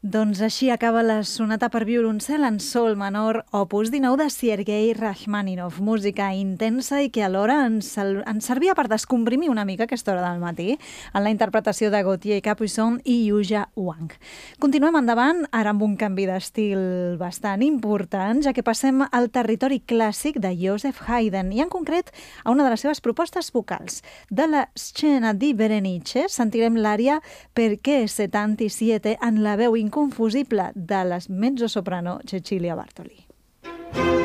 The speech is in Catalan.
Doncs així acaba la sonata per violoncel en sol menor, opus 19 de Sergei Rachmaninov, música intensa i que alhora ens servia per descomprimir una mica aquesta hora del matí, en la interpretació de Gauthier Capuçon i Yuja Wang. Continuem endavant, ara amb un canvi d'estil bastant important, ja que passem al territori clàssic de Joseph Haydn, i en concret a una de les seves propostes vocals. De la Scena di Berenice sentirem l'ària Perché 77 en la veu inconfusible de la mezzosoprano Cecilia Bartoli.